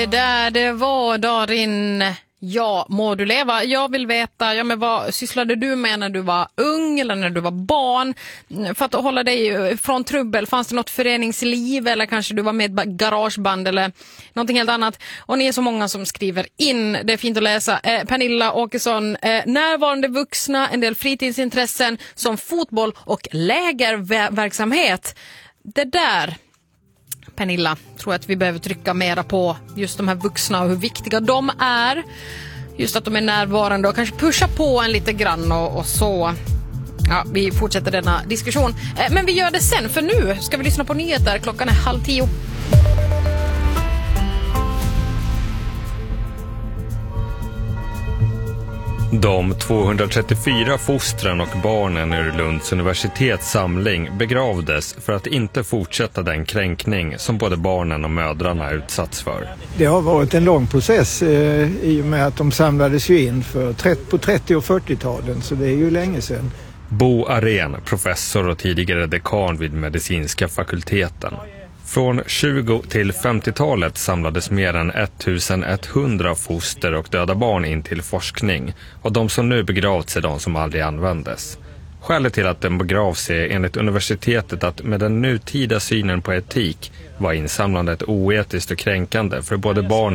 Det var Darin. Ja, må du leva. Jag vill veta, men vad sysslade du med när du var ung eller när du var barn? För att hålla dig från trubbel, fanns det något föreningsliv eller kanske du var med i garageband eller någonting helt annat? Och ni är så många som skriver in, det är fint att läsa. Pernilla Åkesson, närvarande vuxna, en del fritidsintressen som fotboll och lägerverksamhet. Det där, Pernilla, tror att vi behöver trycka mera på just de här vuxna och hur viktiga de är. Just att de är närvarande och kanske pusha på en lite grann och så. Ja, vi fortsätter denna diskussion. Men vi gör det sen, för nu ska vi lyssna på nyheter. Klockan är 9:30. De 234 fostren och barnen ur Lunds universitets samling begravdes för att inte fortsätta den kränkning som både barnen och mödrarna utsatts för. Det har varit en lång process i och med att de samlades ju in på 30- och 40-talen, så det är ju länge sedan. Bo Arén, professor och tidigare dekan vid medicinska fakulteten. Från 20- till 50-talet samlades mer än 1100 foster och döda barn in till forskning, och de som nu begravts är de som aldrig användes. Skälet till att den begravs är enligt universitetet att med den nutida synen på etik var insamlandet oetiskt och kränkande för både barn